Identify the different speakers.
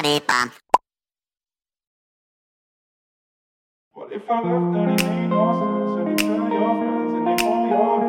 Speaker 1: What if I left and it made no sense? And you tell your friends and they call me all